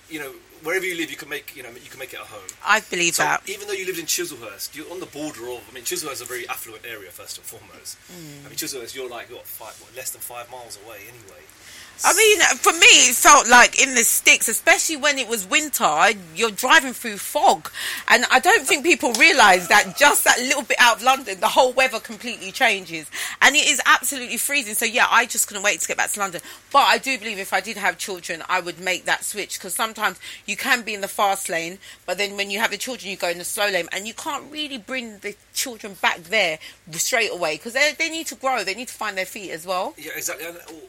wherever you live, you can make it at home. I believe that. Even though you lived in Chislehurst, you're on the border of. Chislehurst is a very affluent area, first and foremost. Chislehurst, you're like less than 5 miles away anyway. I mean, for me, it felt like in the sticks, especially when it was winter, you're driving through fog. And I don't think people realise that just that little bit out of London, the whole weather completely changes. And it is absolutely freezing. So, yeah, I just couldn't wait to get back to London. But I do believe if I did have children, I would make that switch. Because sometimes you can be in the fast lane, but then when you have the children, you go in the slow lane. And you can't really bring the children back there straight away. Because they need to grow. They need to find their feet as well. Yeah, exactly. And